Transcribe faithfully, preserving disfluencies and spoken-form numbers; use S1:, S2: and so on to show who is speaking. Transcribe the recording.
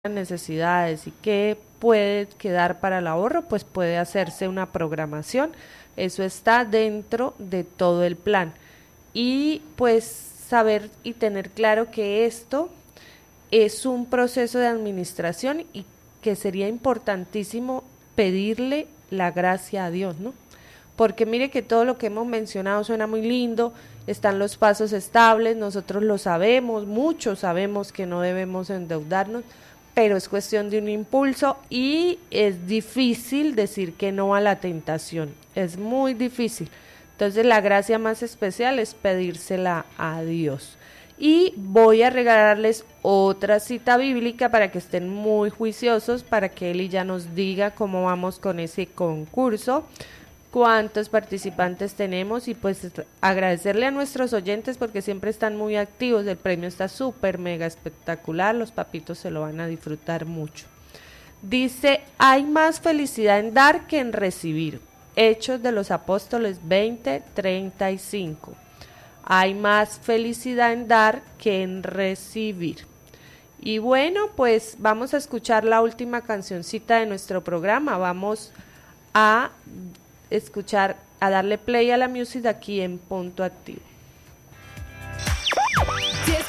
S1: necesidades y qué puede quedar para el ahorro, pues puede hacerse una programación. Eso está dentro de todo el plan. Y pues saber y tener claro que esto es un proceso de administración y que sería importantísimo pedirle la gracia a Dios, ¿no? Porque mire que todo lo que hemos mencionado suena muy lindo, están los pasos estables, nosotros lo sabemos, muchos sabemos que no debemos endeudarnos, pero es cuestión de un impulso y es difícil decir que no a la tentación, es muy difícil. Entonces la gracia más especial es pedírsela a Dios. Y voy a regalarles otra cita bíblica para que estén muy juiciosos, para que Eli ya nos diga cómo vamos con ese concurso, cuántos participantes tenemos y pues agradecerle a nuestros oyentes porque siempre están muy activos. El premio está súper mega espectacular, los papitos se lo van a disfrutar mucho. Dice, hay más felicidad en dar que en recibir. Hechos de los Apóstoles veinte, treinta y cinco. Hay más felicidad en dar que en recibir. Y bueno, pues vamos a escuchar la última cancioncita de nuestro programa. Vamos a escuchar, a darle play a la música aquí en Punto Activo.